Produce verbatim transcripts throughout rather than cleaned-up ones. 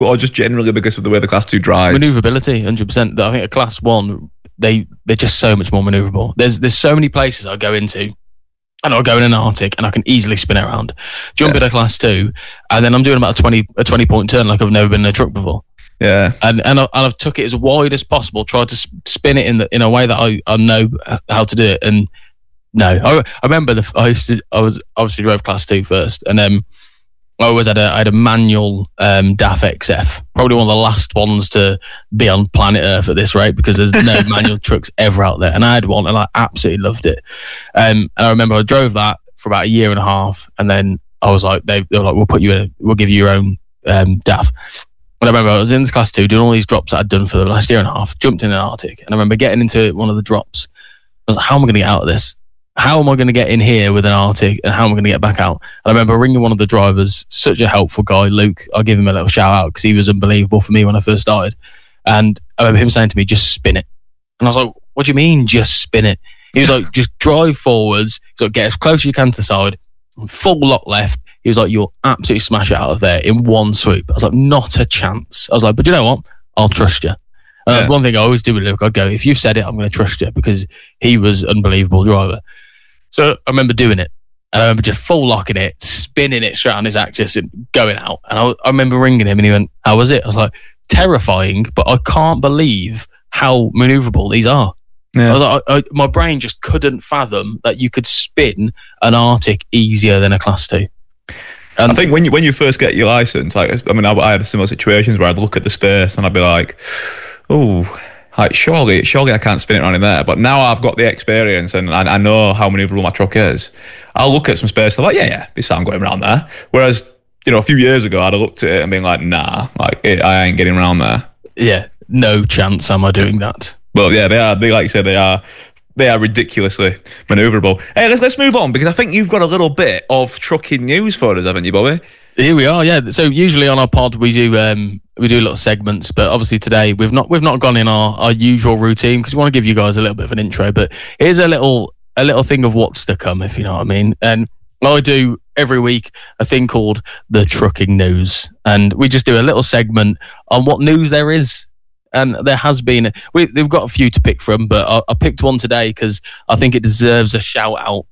or just generally because of the way the Class two drives? Manoeuvrability, one hundred percent. I think a Class one, they, they're just so much more manoeuvrable. There's there's so many places I go into, and I'll go in an Arctic and I can easily spin it around. Jump yeah. in a Class two, and then I'm doing about a twenty a twenty point turn like I've never been in a truck before. Yeah, and and, I, and I've took it as wide as possible, tried to spin it in the, in a way that I, I know how to do it. And no, I, I remember the I used to I was obviously drove Class two first, and then I always had a I had a manual um, D A F X F, probably one of the last ones to be on planet Earth at this rate because there's no manual trucks ever out there, and I had one and I absolutely loved it. Um, and I remember I drove that for about a year and a half, and then I was like, they, they were like, we'll put you in, a, we'll give you your own um, D A F. And I remember I was in this Class two doing all these drops that I'd done for the last year and a half, jumped in an Arctic, and I remember getting into one of the drops. I was like, how am I going to get out of this? How am I going to get in here with an Arctic, and how am I going to get back out? And I remember ringing one of the drivers, such a helpful guy, Luke. I'll give him a little shout out because he was unbelievable for me when I first started. And I remember him saying to me, just spin it. And I was like, what do you mean, just spin it? He was like, just drive forwards, so get as close as you can to the side, full lock left. He was like, you'll absolutely smash it out of there in one swoop. I was like, not a chance. I was like, but you know what? I'll trust you. And yeah. that's one thing I always do with Luke. I'd go, if you've said it, I'm going to trust you, because he was an unbelievable driver. So I remember doing it. And I remember just full locking it, spinning it straight on his axis and going out. And I, I remember ringing him and he went, how was it? I was like, terrifying, but I can't believe how manoeuvrable these are. Yeah. I was like, I, I, my brain just couldn't fathom that you could spin an Arctic easier than a Class two. And I think when you when you first get your license, like I mean, I, I had similar situations where I'd look at the space and I'd be like, "Oh, like surely, surely I can't spin it around in there." But now I've got the experience and I, I know how manoeuvrable my truck is. I'll look at some space and I'm like, "Yeah, yeah, this I'm going around there." Whereas, you know, a few years ago, I'd have looked at it and been like, "Nah, like it, I ain't getting around there." Yeah, no chance am I doing that. Well, yeah, they are. They like you say, they are. They are ridiculously manoeuvrable. Hey, let's let's move on because I think you've got a little bit of trucking news for us, haven't you, Bobby? Here we are. Yeah. So usually on our pod we do um, we do little segments, but obviously today we've not we've not gone in our, our usual routine because we want to give you guys a little bit of an intro. But here's a little a little thing of what's to come, if you know what I mean. And I do every week a thing called the trucking news, and we just do a little segment on what news there is. And there has been, we, we've got a few to pick from, but I, I picked one today because I think it deserves a shout out.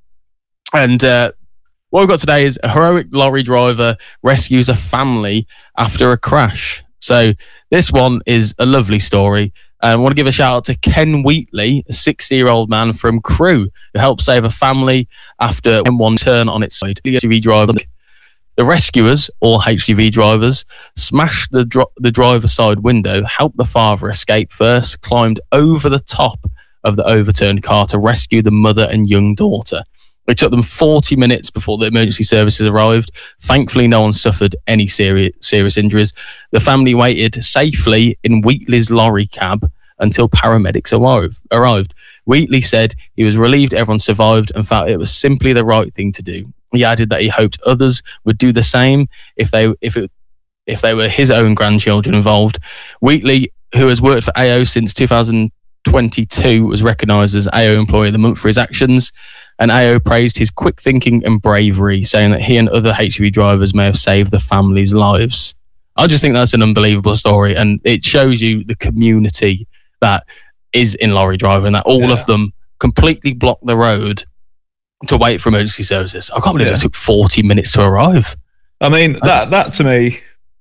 And uh, what we've got today is a heroic lorry driver rescues a family after a crash. So this one is a lovely story. And I want to give a shout out to Ken Wheatley, a sixty-year-old man from Crewe, who helped save a family after one turn on its side. The H G V driver. The rescuers, all H G V drivers, smashed the dro- the driver's side window, helped the father escape first, climbed over the top of the overturned car to rescue the mother and young daughter. It took them forty minutes before the emergency services arrived. Thankfully, no one suffered any serious serious injuries. The family waited safely in Wheatley's lorry cab until paramedics arrived. arrived. Wheatley said he was relieved everyone survived and felt it was simply the right thing to do. He added that he hoped others would do the same if they if it if they were his own grandchildren involved. Wheatley, who has worked for A O since two thousand twenty-two, was recognised as A O Employee of the Month for his actions, and A O praised his quick thinking and bravery, saying that he and other H G V drivers may have saved the families' lives. I just think that's an unbelievable story, and it shows you the community that is in lorry driving, that all yeah. of them completely block the road to wait for emergency services. I can't believe yeah. it took forty minutes to arrive. I mean, I that that to me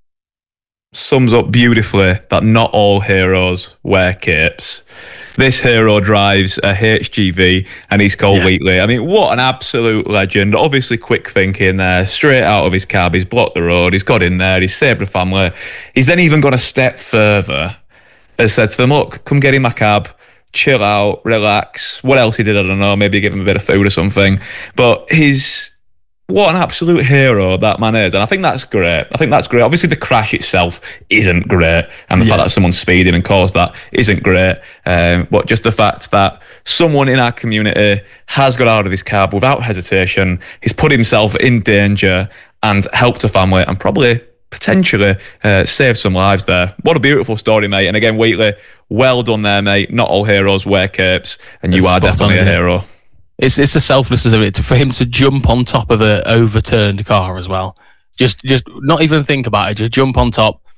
sums up beautifully that not all heroes wear capes. This hero drives a H G V and he's called yeah. Wheatley. I mean, what an absolute legend. Obviously quick thinking there, straight out of his cab, he's blocked the road, he's got in there, he's saved the family. He's then even gone a step further and said to them, look, come get in my cab, chill out, relax. What else he did, I don't know. Maybe give him a bit of food or something. But he's, what an absolute hero that man is. And I think that's great. I think that's great. Obviously, the crash itself isn't great. And the yeah. fact that someone's speeding and caused that isn't great. Um, but just the fact that someone in our community has got out of his cab without hesitation, he's put himself in danger and helped a family and probably potentially uh, save some lives there. What a beautiful story, mate. And again, Wheatley, well done there, mate. Not all heroes wear capes, and you it's are definitely on, a hero. It's it's the selflessness of it, for him to jump on top of an overturned car as well. Just just not even think about it, just jump on top,